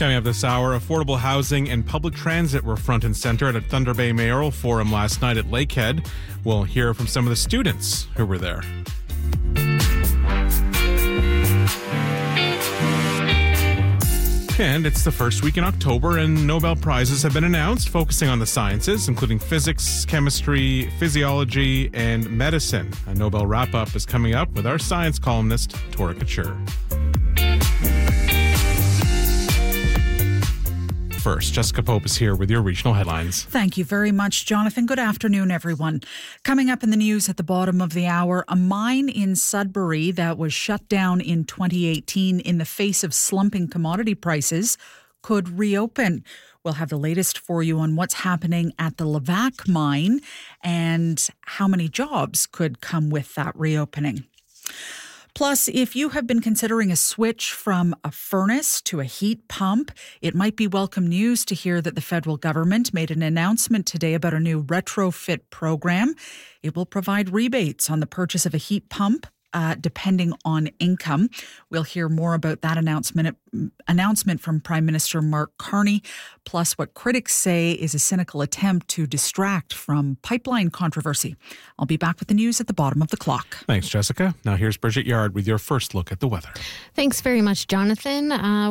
Coming up this hour, affordable housing and public transit were front and center at a Thunder Bay mayoral forum last night at Lakehead. We'll hear from some of the students who were there. And it's the first week in October, and Nobel Prizes have been announced, focusing on the sciences, including physics, chemistry, physiology, and medicine. A Nobel wrap-up is coming up with our science columnist, Tora Couture. First, Jessica Pope is here with your regional headlines. Thank you very much, Jonathan. Good afternoon, everyone. Coming up in the news at the bottom of the hour, a mine in Sudbury that was shut down in 2018 in the face of slumping commodity prices could reopen. We'll have the latest for you on what's happening at the Levack mine and how many jobs could come with that reopening. Plus, if you have been considering a switch from a furnace to a heat pump, it might be welcome news to hear that the federal government made an announcement today about a new retrofit program. It will provide rebates on the purchase of a heat pump, depending on income. We'll hear more about that announcement from Prime Minister Mark Carney, plus what critics say is a cynical attempt to distract from pipeline controversy. I'll be back with the news at the bottom of the clock. Thanks, Jessica. Now here's Bridget Yard with your first look at the weather. Thanks very much, Jonathan.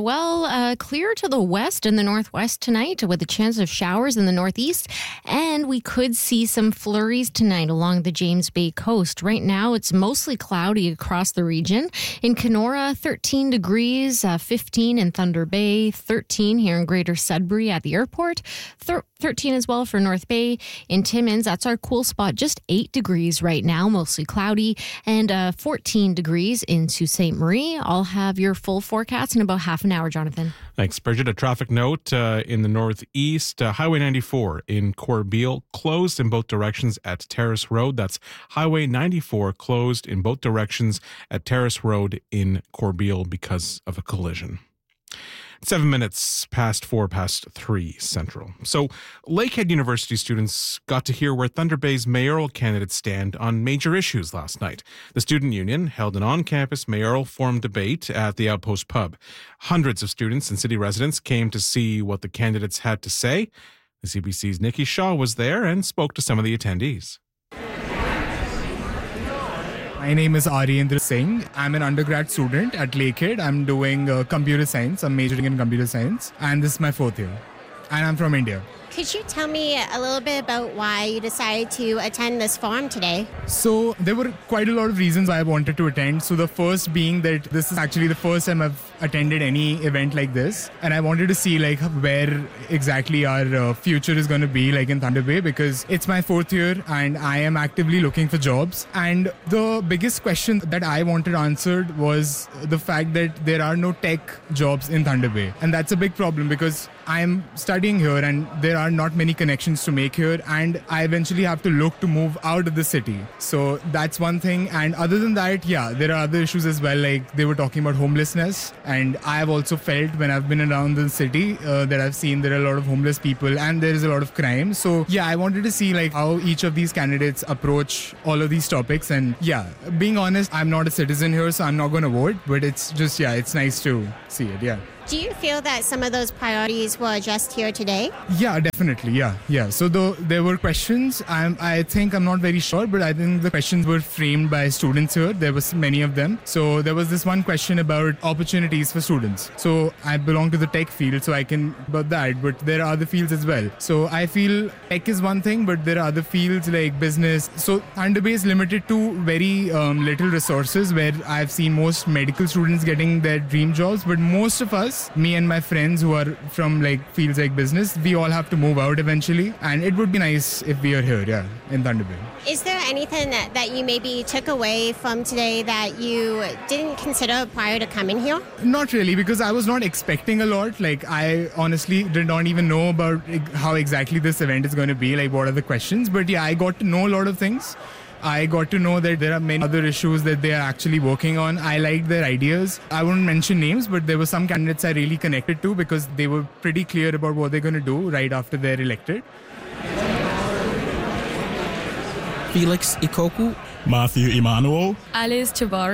Clear to the west and the northwest tonight with a chance of showers in the northeast, and we could see some flurries tonight along the James Bay coast. Right now, it's mostly cloudy across the region. In Kenora, 13 degrees, 15 in Thunder Bay, 13 here in Greater Sudbury at the airport, 13 as well for North Bay. In Timmins, that's our cool spot, just 8 degrees right now, mostly cloudy, and 14 degrees in Sault Ste. Marie. I'll have your full forecast in about half an hour, Jonathan. Thanks, Bridget. A traffic note in the northeast, Highway 94 in Corbeil closed in both directions at Terrace Road. That's Highway 94 closed in both directions at Terrace Road in Corbeil because of a collision. 7 minutes past 3 Central. So, Lakehead University students got to hear where Thunder Bay's mayoral candidates stand on major issues last night. The student union held an on-campus mayoral forum debate at the Outpost Pub. Hundreds of students and city residents came to see what the candidates had to say. The CBC's Nikki Shaw was there and spoke to some of the attendees. My name is Aryendra Singh. I'm an undergrad student at Lakehead. I'm doing computer science. I'm majoring in computer science. And this is my 4th year. And I'm from India. Could you tell me a little bit about why you decided to attend this forum today? So there were quite a lot of reasons why I wanted to attend. So the first being that this is actually the first time I've attended any event like this. And I wanted to see where exactly our future is going to be in Thunder Bay, because it's my 4th year and I am actively looking for jobs. And the biggest question that I wanted answered was the fact that there are no tech jobs in Thunder Bay. And that's a big problem because I am studying here and there are not many connections to make here, and I eventually have to look to move out of the city. So that's one thing. And other than that, there are other issues as well. They were talking about homelessness, and I have also felt when I've been around the city that I've seen there are a lot of homeless people and there is a lot of crime. So I wanted to see how each of these candidates approach all of these topics. And being honest, I'm not a citizen here, so I'm not going to vote, but it's just it's nice to see it. Do you feel that some of those priorities were addressed here today? Yeah, definitely. Yeah. So there were questions. I think I'm not very sure, but I think the questions were framed by students here. There was many of them. So there was this one question about opportunities for students. So I belong to the tech field, so I can about that, but there are other fields as well. So I feel tech is one thing, but there are other fields like business. So Thunder Bay is limited to very little resources, where I've seen most medical students getting their dream jobs, but most of us, me and my friends who are from fields like business, we all have to move out eventually, and it would be nice if we are here, in Thunder Bay. Is there anything that you maybe took away from today that you didn't consider prior to coming here? Not really, because I was not expecting a lot. I honestly did not even know about how exactly this event is going to be, what are the questions, but I got to know a lot of things. I got to know that there are many other issues that they are actually working on. I liked their ideas. I won't mention names, but there were some candidates I really connected to because they were pretty clear about what they're going to do right after they're elected. Felix Ikoku, Matthew Emanuel, Alice Tabari,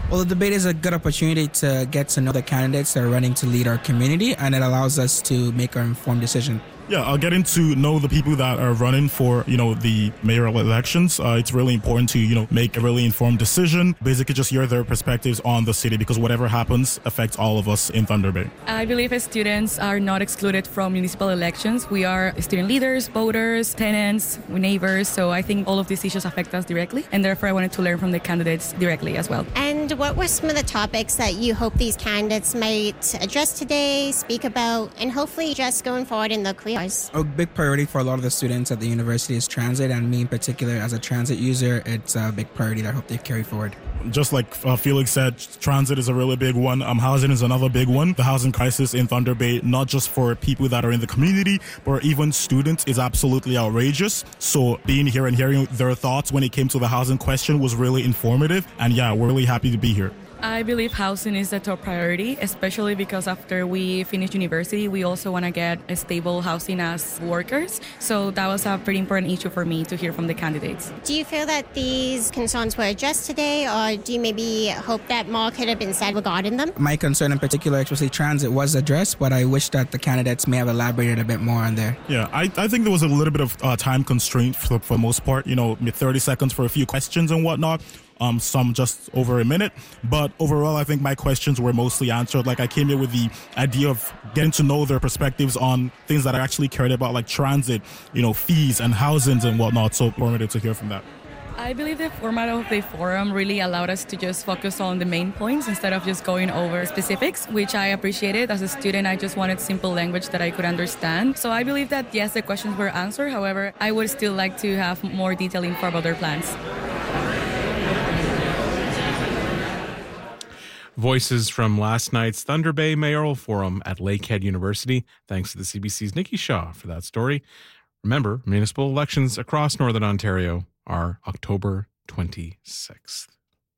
Well, the debate is a good opportunity to get to know the candidates that are running to lead our community, and it allows us to make our informed decision. Yeah, I'll getting to know the people that are running for, the mayoral elections. It's really important to, make a really informed decision. Basically, just hear their perspectives on the city because whatever happens affects all of us in Thunder Bay. I believe as students are not excluded from municipal elections. We are student leaders, voters, tenants, neighbors. So I think all of these issues affect us directly. And therefore, I wanted to learn from the candidates directly as well. And what were some of the topics that you hope these candidates might address today, speak about, and hopefully just going forward in the career? A big priority for a lot of the students at the university is transit, and me in particular as a transit user, it's a big priority that I hope they carry forward. Just like Felix said, transit is a really big one. Housing is another big one. The housing crisis in Thunder Bay, not just for people that are in the community, but even students, is absolutely outrageous. So being here and hearing their thoughts when it came to the housing question was really informative. And yeah, we're really happy to be here. I believe housing is the top priority, especially because after we finish university, we also want to get a stable housing as workers. So that was a pretty important issue for me to hear from the candidates. Do you feel that these concerns were addressed today, or do you maybe hope that more could have been said regarding them? My concern in particular, especially transit, was addressed, but I wish that the candidates may have elaborated a bit more on there. Yeah, I think there was a little bit of time constraint for the most part, 30 seconds for a few questions and whatnot. Some just over a minute. But overall, I think my questions were mostly answered. Like, I came here with the idea of getting to know their perspectives on things that I actually cared about, like transit, fees and housings and whatnot. So informative to hear from that. I believe the format of the forum really allowed us to just focus on the main points instead of just going over specifics, which I appreciated. As a student, I just wanted simple language that I could understand. So I believe that, yes, the questions were answered. However, I would still like to have more detailed info about their plans. Voices from last night's Thunder Bay Mayoral Forum at Lakehead University. Thanks to the CBC's Nikki Shaw for that story. Remember, municipal elections across Northern Ontario are October 26th.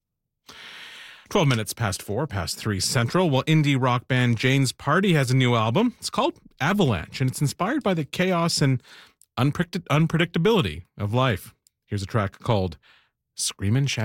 12 minutes past 3 Central. Well, indie rock band Jane's Party has a new album. It's called Avalanche, and it's inspired by the chaos and unpredictability of life. Here's a track called Scream and Shout.